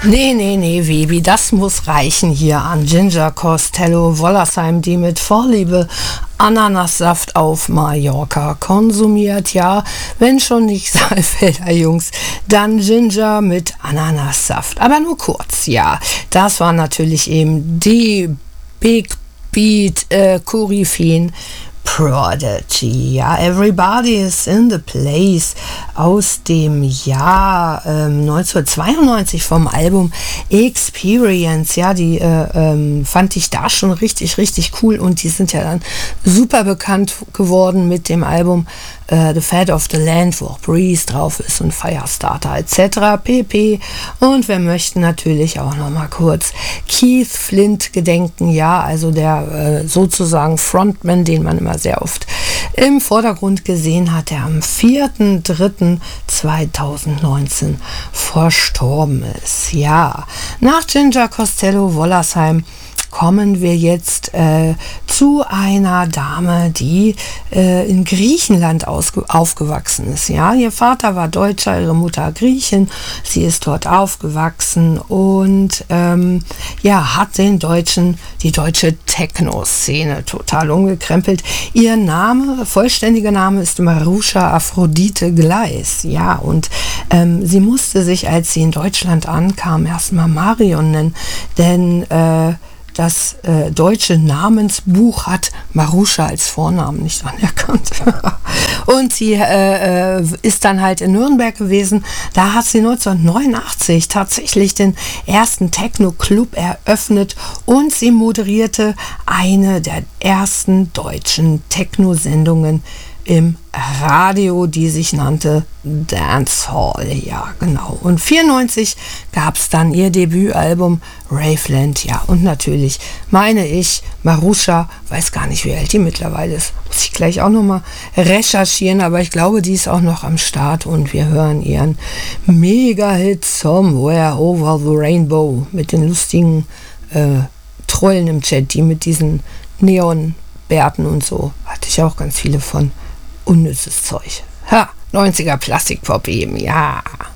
Nee, Baby, das muss reichen hier an Ginger Costello Wollersheim, die mit Vorliebe Ananassaft auf Mallorca konsumiert. Ja, wenn schon nicht Saalfelder Jungs, dann Ginger mit Ananassaft. Aber nur kurz, ja. Das war natürlich eben die Big Beat Koryphäen Prodigy, ja, Everybody is in the Place aus dem Jahr 1992 vom Album Experience, ja, die fand ich da schon richtig cool und die sind ja dann super bekannt geworden mit dem Album The Fat of the Land, wo auch Breeze drauf ist und Firestarter etc. pp. Und wir möchten natürlich auch noch mal kurz Keith Flint gedenken, ja, also der sozusagen Frontman, den man immer sehr oft im Vordergrund gesehen hat, der am 4.3.2019 verstorben ist. Ja, nach Ginger Costello Wollersheim kommen wir jetzt zu einer Dame, die in Griechenland aufgewachsen ist. Ja, ihr Vater war Deutscher, ihre Mutter Griechin. Sie ist dort aufgewachsen und hat die deutsche Techno-Szene total umgekrempelt. Ihr vollständiger Name ist Marusha Aphrodite Gleis. Ja, und sie musste sich, als sie in Deutschland ankam, erstmal Marion nennen, denn das deutsche Namensbuch hat Marusha als Vornamen nicht anerkannt. Und sie ist dann halt in Nürnberg gewesen. Da hat sie 1989 tatsächlich den ersten Techno-Club eröffnet und sie moderierte eine der ersten deutschen Techno-Sendungen im Radio, die sich nannte Dancehall, ja genau. Und 1994 gab es dann ihr Debütalbum Raveland, ja, und natürlich meine ich, Marusha, weiß gar nicht, wie alt die mittlerweile ist, muss ich gleich auch nochmal recherchieren, aber ich glaube, die ist auch noch am Start und wir hören ihren Mega-Hit Somewhere Over the Rainbow mit den lustigen Trollen im Chat, die mit diesen Neonbärten und so, hatte ich auch ganz viele von. Unnützes Zeug. 90er Plastikpop eben, ja.